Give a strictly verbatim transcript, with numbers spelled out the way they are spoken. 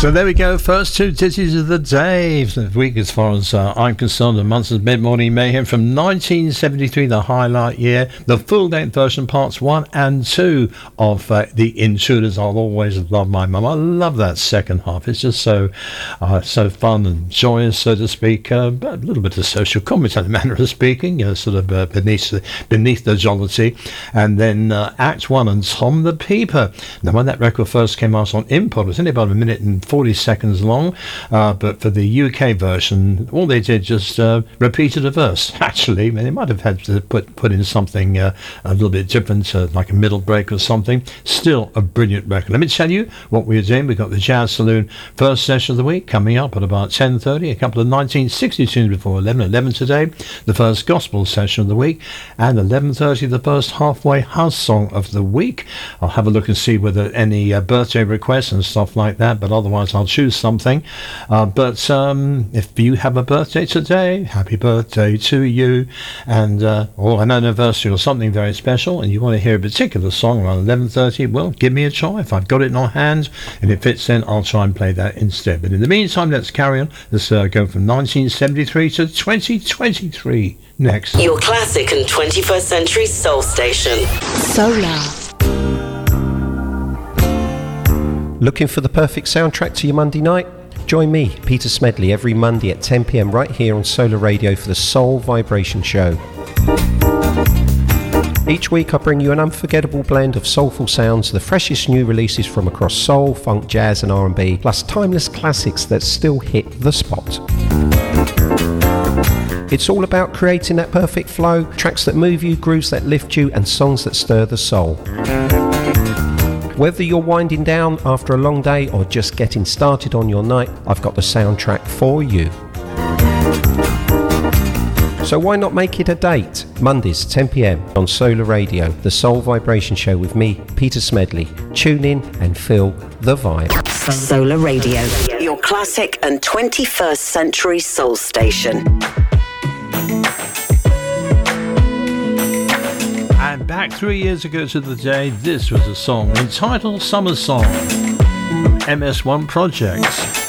So there we go, first two ditties of the day for the week as far as uh, I'm concerned. The Monsters Mid-Morning Mayhem from nineteen seventy-three, the highlight year, the full-length version, parts one and two of uh, The Intruders. I'll always love my mum. I love that second half. It's just so uh, so fun and joyous, so to speak. Uh, a little bit of social commentary, manner of speaking, you know, sort of uh, beneath, the, beneath the jollity. And then uh, Act One and Tom the Peeper. Now, when that record first came out on Import, it was only about a minute and forty seconds long, uh, but for the U K version, all they did just uh, repeated a verse. Actually, I mean, they might have had to put put in something uh, a little bit different, uh, like a middle break or something. Still a brilliant record. Let me tell you what we're doing. We've got the Jazz Saloon first session of the week coming up at about ten thirty. A couple of nineteen sixty tunes before eleven. eleven today, the first gospel session of the week, and eleven thirty, the first halfway house song of the week. I'll have a look and see whether any uh, birthday requests and stuff like that, but otherwise I'll choose something. Uh, but um, if you have a birthday today, happy birthday to you, and uh, or an anniversary or something very special, and you want to hear a particular song around eleven thirty, well, give me a try. If I've got it in our hands and it fits in, I'll try and play that instead. But in the meantime, let's carry on. Let's uh, go from nineteen seventy-three to twenty twenty-three next. Your classic and twenty-first century soul station. Solar. Looking for the perfect soundtrack to your Monday night? Join me, Peter Smedley, every Monday at ten p.m. right here on Solar Radio for the Soul Vibration Show. Each week I bring you an unforgettable blend of soulful sounds, the freshest new releases from across soul, funk, jazz and R and B, plus timeless classics that still hit the spot. It's all about creating that perfect flow, tracks that move you, grooves that lift you, and songs that stir the soul. Whether you're winding down after a long day or just getting started on your night, I've got the soundtrack for you. So why not make it a date? Mondays, ten p.m. on Solar Radio, the Soul Vibration Show with me, Peter Smedley. Tune in and feel the vibe. Solar Radio, your classic and twenty-first century soul station. And back three years ago to the day, this was a song entitled Summer Song from M S one Project.